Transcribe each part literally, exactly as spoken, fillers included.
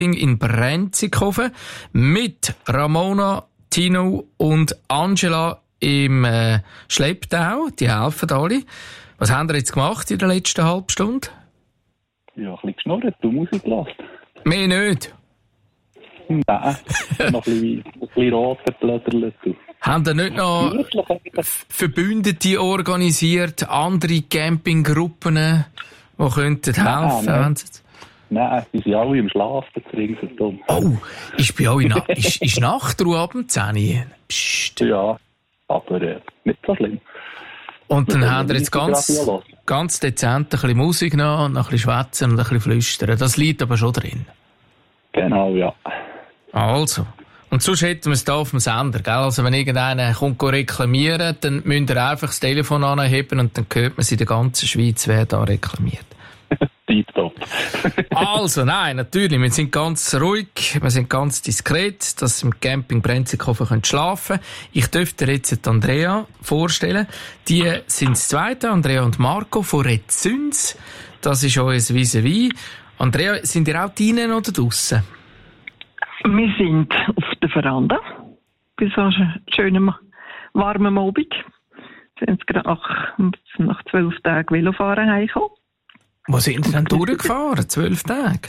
in Brenzikofen mit Ramona, Tino und Angela im äh, Schlepptau. Die helfen alle. Was haben wir jetzt gemacht in der letzten halben Stunde? Ja, ein bisschen geschnurrt, du Musik gelassen. Mehr nicht. Nein, noch ein bisschen, ein bisschen roter Blöderle. Haben ihr nicht noch Verbündete organisiert, andere Campinggruppen, die könnten helfen? Nein, nein, die sind alle im Schlafen, ringsherum. Oh, ist bei euch Na- ist, ist Nachtruhe ab dem zehn Uhr? Psst. Ja, aber äh, nicht so schlimm. Und dann habt ihr jetzt ganz, ganz dezent ein bisschen Musik noch und noch ein bisschen schwätzen und ein bisschen flüstern. Das liegt aber schon drin. Genau, ja. Also. Und sonst hätten wir es hier auf dem Sender, gell? Also wenn irgendeiner kommt reklamieren, dann müsst ihr einfach das Telefon anheben und dann hört man es in der ganzen Schweiz, wer da reklamiert. Tipptopp. Also, nein, natürlich, wir sind ganz ruhig, wir sind ganz diskret, dass Sie im Camping Brenzikofen schlafen können. Ich dürfte dir jetzt Andrea vorstellen. Die sind das Zweite, Andrea und Marco von Rezüns. Das ist euer Vis-à-vis. Andrea, sind ihr auch drinnen oder draussen? Wir sind auf der Veranda. Bei so einem schönen, warmen Abend. Wir sind gerade nach, nach zwölf Tagen Velofahren heimgekommen. Wo sind Sie denn durchgefahren? Zwölf Tage?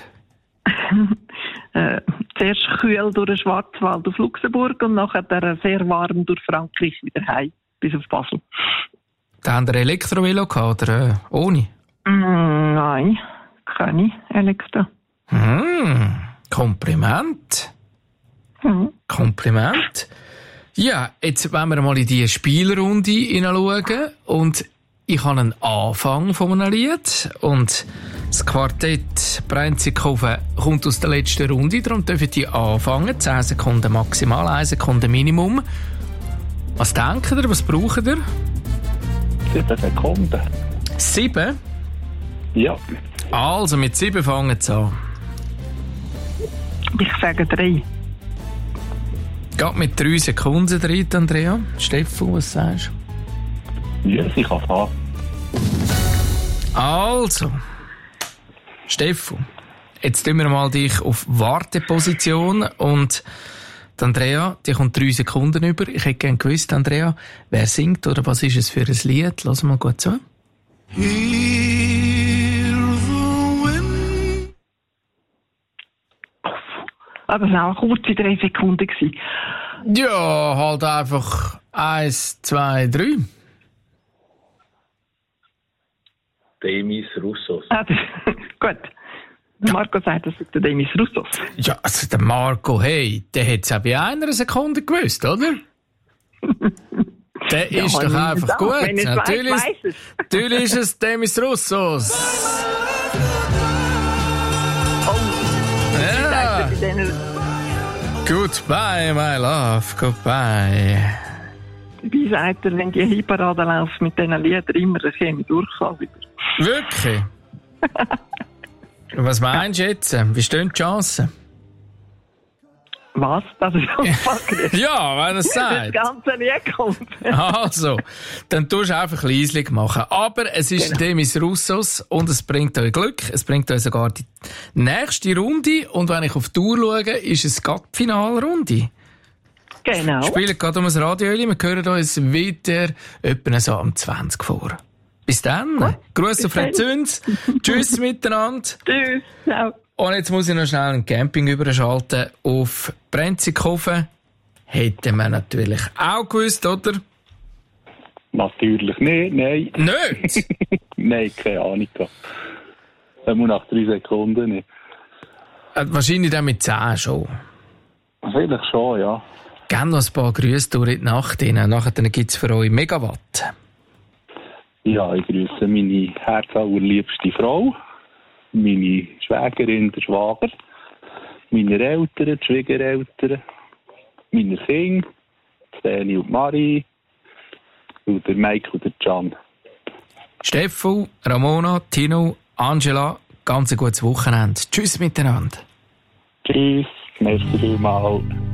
äh, zuerst kühl durch den Schwarzwald auf Luxemburg und nachher sehr warm durch Frankreich wieder heim, bis auf Basel. Da haben Sie Elektrovelo gehabt, oder äh, ohne? Mm, nein, keine Elektro. Hm, Kompliment. Mhm. Kompliment. Ja, jetzt wollen wir mal in die Spielrunde hineinschauen und ich habe einen Anfang von einem Lied und das Quartett Brenzikofen kommt aus der letzten Runde, darum dürfen die anfangen. zehn Sekunden maximal, eine Sekunde Minimum. Was denkt ihr, was braucht ihr? Sieben Sekunden. Sieben? Ja. Also, mit sieben fangen sie an. Ich sage drei. Geht mit drei Sekunden rein, Andrea. Stefan, was sagst du? Ja, ich kann fahren. Also, Stefan, jetzt tun wir mal dich auf Warteposition und die Andrea, die kommt drei Sekunden über. Ich hätte gerne gewusst, Andrea, wer singt oder was ist es für ein Lied? Lass mal gut zu. Aber es war auch kurze drei Sekunden. Ja, halt einfach eins, zwei, drei. Demis Roussos. Ah, das, gut. Marco sagt, das ist der Demis Roussos. Ja, also der Marco, hey, der hat es auch bei einer Sekunde gewusst, oder? Der Ja, ist doch einfach das, gut. wenn es Natürlich, weiss, weiss es. natürlich ist es Demis Roussos. Ja. Goodbye, my love, goodbye. Wie sagt er, wenn die Hitparade läuft mit diesen Liedern immer, das käme durch. Wirklich? Was meinst du jetzt? Wie stehen die Chancen? Was? Das ist unfassbar. Ja, wenn er es Das sagt. ganze Lied kommt. Also, dann tust du einfach leislich machen. Aber es ist Genau. Demis Roussos und es bringt euch Glück. Es bringt euch sogar die nächste Runde. Und wenn ich auf die Uhr schaue, ist es gerade die Finalrunde. Genau. Wir spielen gerade um das Radio. Wir hören uns wieder etwa so am zwanzig vor. Bis dann. Gut. Grüß auf Bis dann. Rezüns. Tschüss miteinander. Tschüss. Ciao. Und jetzt muss ich noch schnell ein Camping überschalten auf Brenzikofen. Hätte man natürlich auch gewusst, oder? Natürlich nicht, nein. Nicht? Nein, keine Ahnung. Nur nach drei Sekunden nicht. Äh, Wahrscheinlich dann mit zehn schon. Vielleicht schon, ja. Gerne noch ein paar Grüße durch die Nacht rein. Nachher gibt es für euch Megawatt. Ja, ich grüße meine herzallerliebste Frau, meine Schwägerin, der Schwager, meine Eltern, die Schwiegereltern, meine Kinder, Steni und Marie, und der Mike und der Can. Stefan, Ramona, Tino, Angela, ganz ein gutes Wochenende. Tschüss miteinander. Tschüss, merci vielmals.